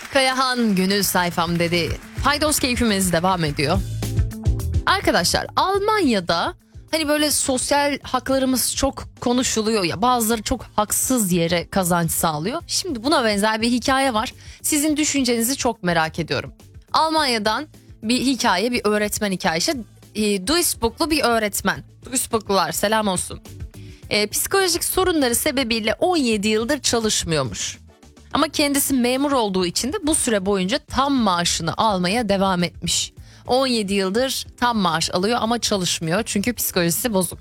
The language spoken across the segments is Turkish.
Kayahan gönül sayfam dedi. Paydos keyfimiz devam ediyor. Arkadaşlar, Almanya'da hani böyle sosyal haklarımız çok konuşuluyor ya, bazıları çok haksız yere kazanç sağlıyor. Şimdi buna benzer bir hikaye var. Sizin düşüncenizi çok merak ediyorum. Almanya'dan bir hikaye, bir öğretmen hikayesi. Duisburglu bir öğretmen. Duisburglular selam olsun. Psikolojik sorunları sebebiyle 17 yıldır çalışmıyormuş. Ama kendisi memur olduğu için de bu süre boyunca tam maaşını almaya devam etmiş. 17 yıldır tam maaş alıyor ama çalışmıyor çünkü psikolojisi bozuk.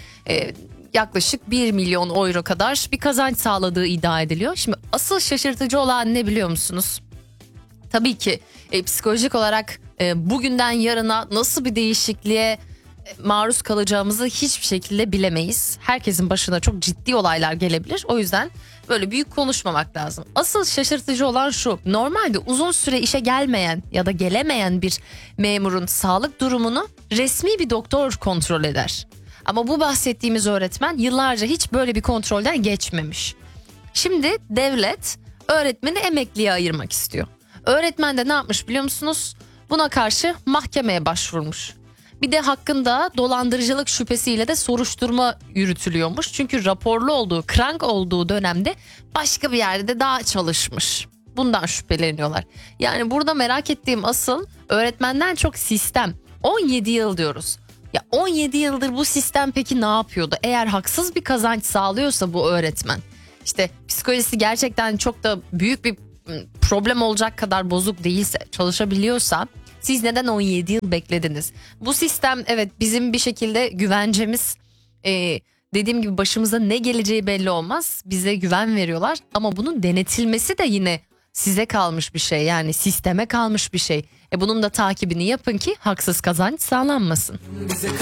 Yaklaşık 1 milyon euro kadar bir kazanç sağladığı iddia ediliyor. Şimdi asıl şaşırtıcı olan ne biliyor musunuz? Tabii ki psikolojik olarak bugünden yarına nasıl bir değişikliğe maruz kalacağımızı hiçbir şekilde bilemeyiz. Herkesin başına çok ciddi olaylar gelebilir. O yüzden böyle büyük konuşmamak lazım. Asıl şaşırtıcı olan şu: normalde uzun süre işe gelmeyen ya da gelemeyen bir memurun sağlık durumunu resmi bir doktor kontrol eder. Ama bu bahsettiğimiz öğretmen yıllarca hiç böyle bir kontrolden geçmemiş. Şimdi devlet öğretmeni emekliye ayırmak istiyor. Öğretmen de ne yapmış biliyor musunuz? Buna karşı mahkemeye başvurmuş. Bir de hakkında dolandırıcılık şüphesiyle de soruşturma yürütülüyormuş. Çünkü raporlu olduğu, krank olduğu dönemde başka bir yerde daha çalışmış. Bundan şüpheleniyorlar. Yani burada merak ettiğim asıl öğretmenden çok sistem. 17 yıl diyoruz. Ya 17 yıldır bu sistem peki ne yapıyordu? Eğer haksız bir kazanç sağlıyorsa bu öğretmen, işte psikolojisi gerçekten çok da büyük bir problem olacak kadar bozuk değilse, çalışabiliyorsa, siz neden 17 yıl beklediniz? Bu sistem, evet, bizim bir şekilde güvencemiz. Dediğim gibi başımıza ne geleceği belli olmaz. Bize güven veriyorlar ama bunun denetilmesi de yine size kalmış bir şey. Yani sisteme kalmış bir şey. Bunun da takibini yapın ki haksız kazanç sağlanmasın.